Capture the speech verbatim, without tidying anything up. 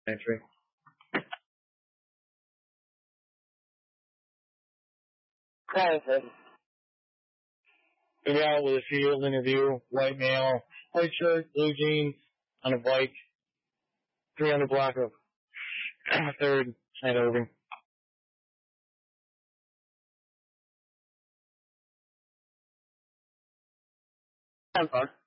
Entry. Crawford. Maybe out with a field interview, white male, white shirt, blue jeans, on a bike, three hundred block of third, head over. Temper.